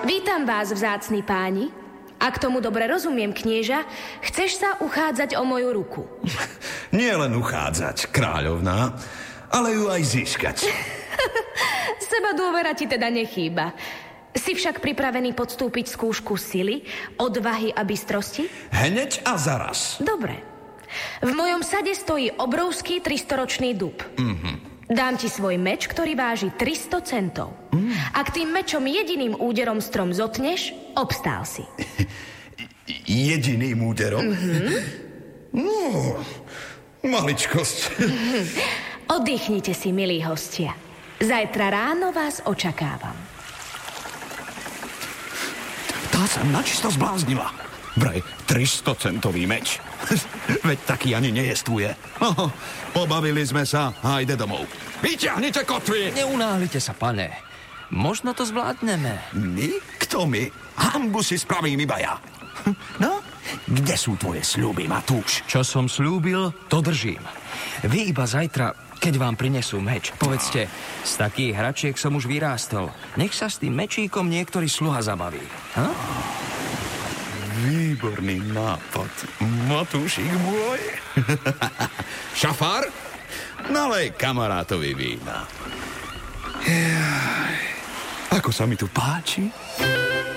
Vítam vás, vzácni páni. Ak tomu dobre rozumiem, knieža, chceš sa uchádzať o moju ruku. Nie len uchádzať, kráľovná, ale ju aj získať. Seba dôvera ti teda nechýba. Si však pripravený podstúpiť skúšku sily, odvahy a bystrosti? Hneď a zaraz. Dobre. V mojom sade stojí obrovský 300-ročný dub. Dám ti svoj meč, ktorý váži 300 centov. Ak tým mečom jediným úderom strom zotneš, obstál si. Jediným úderom? No, maličkosť. Oddychnite si, milí hostia. Zajtra ráno vás očakávam. Tá sa načisto zbláznila. Vraj 300-centový meč. Veď taký ani nejestvuje. Pobavili sme sa a ide domov. Vyťahnite kotvy! Neunáhlite sa, pane. Možno to zvládneme. My? Kto my? Hanbu si spravím iba ja. No, kde sú tvoje sľuby, Matúš? Čo som slúbil, to držím. Vy iba zajtra, keď vám prinesú meč, povedzte, z takých hračiek som už vyrástol. Nech sa s tým mečíkom niektorý sluha zabaví. Ha? Výborný nápad, Matúšik môj. Šafár, nalej kamarátovi vína. Ako sa mi tu páči.